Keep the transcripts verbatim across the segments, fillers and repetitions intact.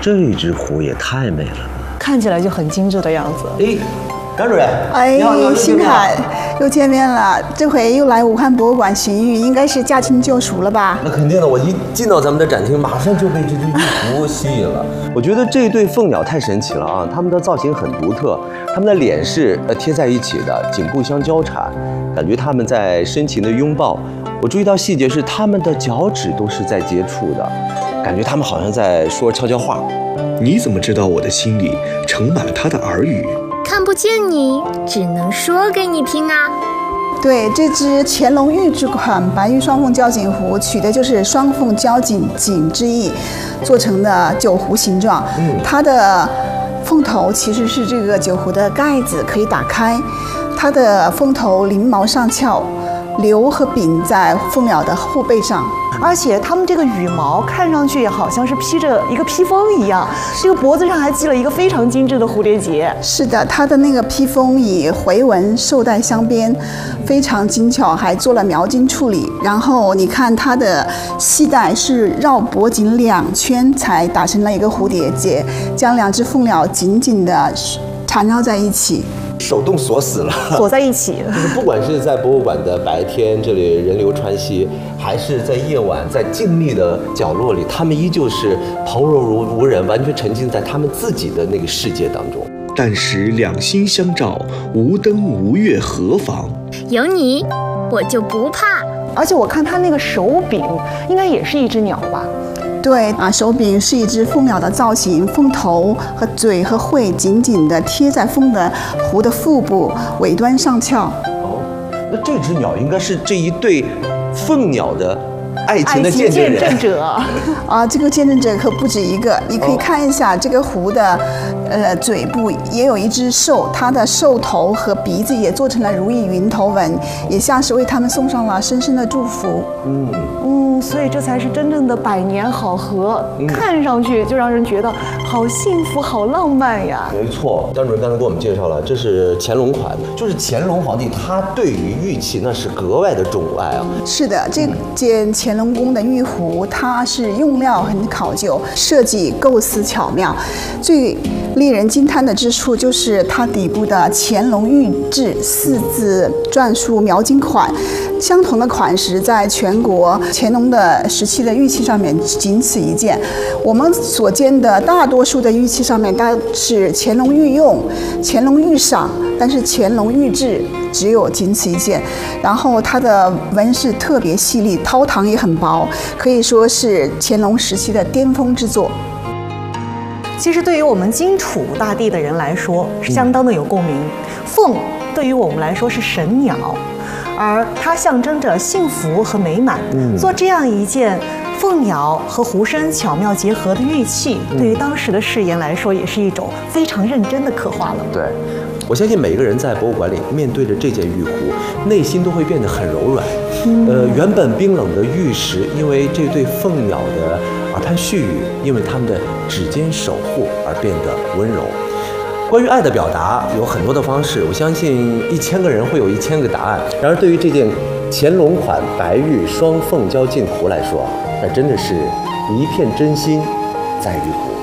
这只壶也太美了吧， 看起来就很精致的样子。 哎，张主任， 哎你好，你好， 星海，又见面了。这回又来武汉博物馆寻玉，应该是驾轻就熟了吧？ 那肯定的，我一进到咱们的展厅，马上就被这只玉壶吸引了。我觉得这对凤鸟太神奇了啊！它们的造型很独特，它们的脸是呃贴在一起的，颈部相交缠，感觉它们在深情的拥抱。我注意到细节是，它们的脚趾都是在接触的，感觉它们好像在说悄悄话。 你怎么知道我的心里盛满了他的耳语？ 看不见你，只能说给你听啊。 对，这只乾隆御制款白玉双凤交颈壶，取的就是双凤交颈颈之意，做成的酒壶形状。嗯，它的凤头其实是这个酒壶的盖子，可以打开。它的凤头翎毛上翘，留和柄在凤鸟的后背上。 而且它们这个羽毛看上去好像是披着一个披风一样，这个脖子上还系了一个非常精致的蝴蝶结。 是的，它的那个披风以回纹绶带镶边，非常精巧，还做了描金处理。然后你看它的系带是绕脖颈两圈才打成了一个蝴蝶结，将两只凤鸟紧紧地缠绕在一起。 手动锁死了， 锁在一起。 就是不管是在博物馆的白天，这里人流川溪，还是在夜晚，在静谧的角落里，他们依旧是旁若无人，完全沉浸在他们自己的那个世界当中。 但时两心相照，无灯无月何妨？ 有你，我就不怕。 而且我看它那个手柄，应该也是一只鸟吧？ 对啊，手柄是一只凤鸟的造型，凤头和嘴和喙紧紧地贴在凤的壶的腹部，尾端上翘。 哦，那这只鸟应该是这一对凤鸟的爱情的爱情见证人。 见证者啊，这个见证者可不止一个，你可以看一下这个壶的，呃，嘴部也有一只兽，它的兽头和鼻子也做成了如意云头纹，也像是为他们送上了深深的祝福。 嗯嗯，所以这才是真正的百年好合，嗯、看上去就让人觉得好幸福、好浪漫呀。 没错，张主任刚才给我们介绍了，这是乾隆款，就是乾隆皇帝他对于玉器那是格外的钟爱啊。 是的，这件乾隆宫的玉壶，它是用料很考究，设计构思巧妙，最令人惊叹的之处就是它底部的乾隆御制四字篆书描金款，相同的款式在全国乾隆的时期的玉器上面仅此一件。我们所见的大多数的玉器上面都是乾隆御用、乾隆御赏，但是乾隆御制只有仅此一件。然后它的纹饰特别细腻，掏膛也很薄，可以说是乾隆时期的巅峰之作。 其实对于我们荆楚大地的人来说，相当的有共鸣。凤对于我们来说是神鸟，而它象征着幸福和美满。嗯、做这样一件凤鸟和壶身巧妙结合的玉器，嗯、对于当时的誓言来说，也是一种非常认真的刻画了。 对，我相信每个人在博物馆里面对着这件玉壶，内心都会变得很柔软。嗯、呃，原本冰冷的玉石，因为这对凤鸟的耳畔絮语，因为它们的指尖守护而变得温柔。关于爱的表达有很多的方式，我相信一千个人会有一千个答案。然而，对于这件乾隆款白玉双凤交颈壶来说，那真的是一片真心在玉壶。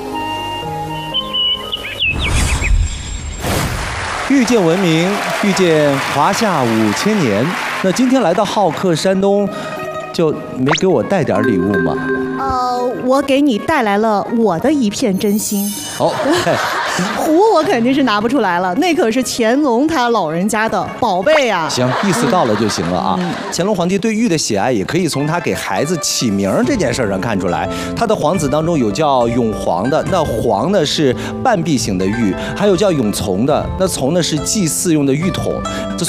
遇见文明，遇见华夏五千年。那今天来到好客山东，就没给我带点礼物吗？ 呃，我给你带来了我的一片真心。 哦， 壶我肯定是拿不出来了，那可是乾隆他老人家的宝贝呀、啊。 行，意思到了就行了啊。嗯、乾隆皇帝对玉的喜爱，也可以从他给孩子起名这件事上看出来。他的皇子当中有叫永璜的，那璜呢是半壁型的玉，还有叫永琮的，那琮呢是祭祀用的玉筒。这